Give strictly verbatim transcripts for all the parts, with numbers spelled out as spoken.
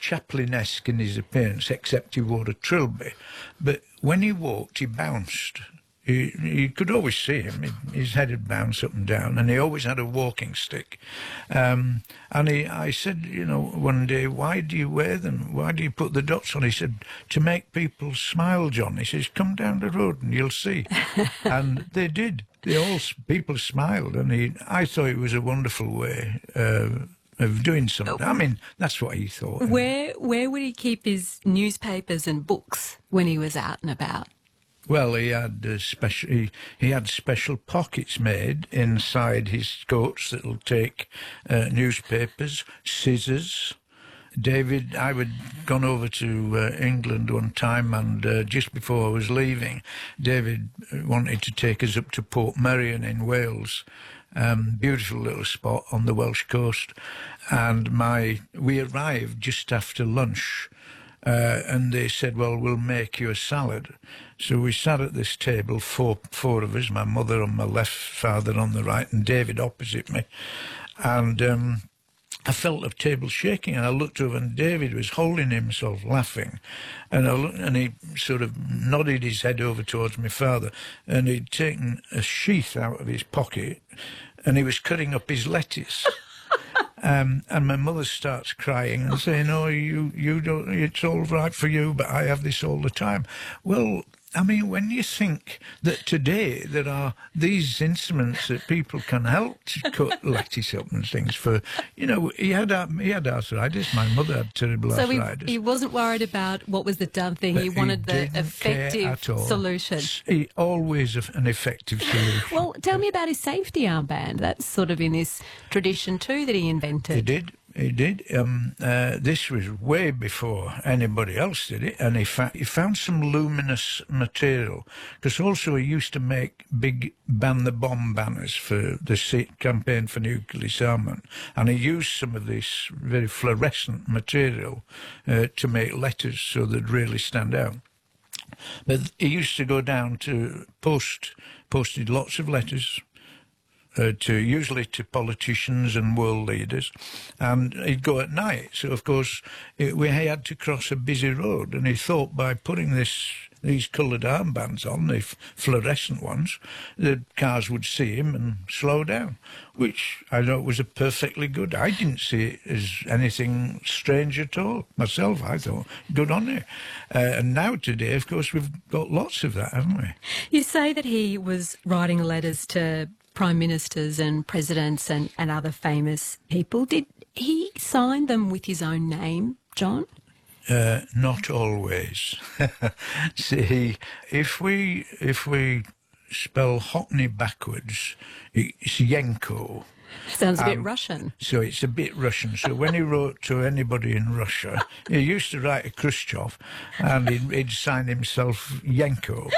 Chaplin-esque in his appearance, except he wore a trilby. But when he walked, he bounced. He, you could always see him. His head would bounce up and down, and he always had a walking stick. Um, and he, I said, you know, one day, why do you wear them? Why do you put the dots on? He said, to make people smile, John. He says, come down the road and you'll see. And they did. They all, people smiled, and he, I thought it was a wonderful way uh, of doing something. I mean, that's what he thought. Where, where would he keep his newspapers and books when he was out and about? Well, he had uh, special. He, he had special pockets made inside his coats that'll take uh, newspapers, scissors. David, I had gone over to uh, England one time, and uh, just before I was leaving, David wanted to take us up to Portmeirion in Wales. Um, beautiful little spot on the Welsh coast, and my we arrived just after lunch. Uh, and they said, well, we'll make you a salad. So we sat at this table, four four of us, my mother on my left, father on the right, and David opposite me. And um, I felt the table shaking, and I looked over, and David was holding himself, laughing. And, I looked, and he sort of nodded his head over towards my father, and he'd taken a sheath out of his pocket, and he was cutting up his lettuce. Um, and my mother starts crying and saying, oh, you, you don't, it's all right for you, but I have this all the time. Well, I mean, when you think that today there are these instruments that people can help to cut lettuce up and things for, you know, he had he had arthritis. My mother had terrible so arthritis. So he wasn't worried about what was the done thing. But he wanted he the effective solution. He always an effective solution. Well, tell me about his safety armband. That's sort of in this tradition too that he invented. He did. He did. Um, uh, this was way before anybody else did it, and he, fa he found some luminous material, because also he used to make big ban the bomb banners for the campaign for nuclear disarmament, and he used some of this very fluorescent material uh, to make letters so they'd really stand out. But he used to go down to post, posted lots of letters, Uh, to usually to politicians and world leaders, and he'd go at night. So of course it, we had to cross a busy road, and he thought by putting this these coloured armbands on, the fluorescent ones, the cars would see him and slow down, which I thought was a perfectly good. I didn't see it as anything strange at all myself. I thought, good on you. Uh, and now today, of course, we've got lots of that, haven't we? You say that he was writing letters to prime ministers and presidents and, and other famous people. Did he sign them with his own name, John? Uh, not always. See, if we if we spell Hockney backwards, it's Yenko. Sounds a bit um, Russian. So it's a bit Russian. So when he wrote to anybody in Russia, he used to write to Khrushchev, and he'd, he'd sign himself Yenko.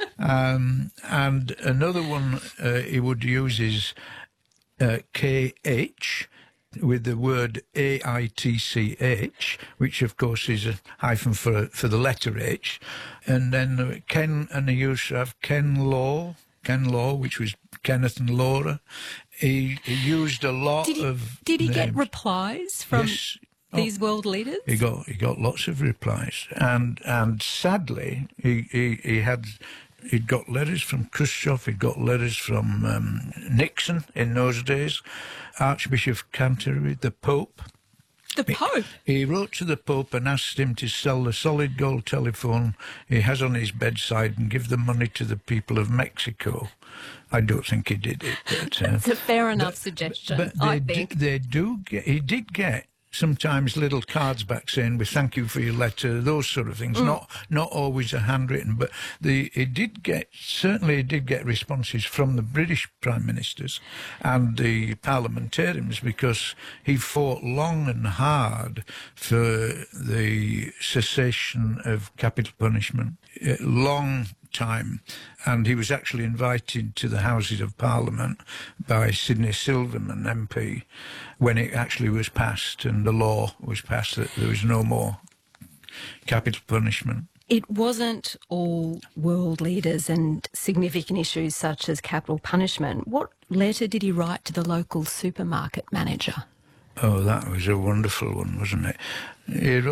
Um, and another one uh, he would use is uh, K H, with the word A I T C H, which of course is a hyphen for for the letter H. And then uh, Ken, and he used to have Ken Law, Ken Law, which was Kenneth and Laura. He, he used a lot did he, of Did he names. get replies from yes. these oh, world leaders? He got he got lots of replies, and and sadly he he, he had. He'd got letters from Khrushchev, he'd got letters from um, Nixon in those days, Archbishop of Canterbury, the Pope. The Pope? He, he wrote to the Pope and asked him to sell the solid gold telephone he has on his bedside and give the money to the people of Mexico. I don't think he did it. But, uh, it's a fair enough but, suggestion, but I they think. Do, they do get, he did get sometimes little cards back saying, we thank you for your letter, those sort of things. Mm. Not not always a handwritten, but the it did get, certainly it did get responses from the British Prime Ministers and the parliamentarians, because he fought long and hard for the cessation of capital punishment. A long time, and he was actually invited to the Houses of Parliament by Sidney Silverman M P when it actually was passed and the law was passed that there was no more capital punishment. It wasn't all world leaders and significant issues such as capital punishment. What letter did he write to the local supermarket manager? Oh, that was a wonderful one, wasn't it? He wrote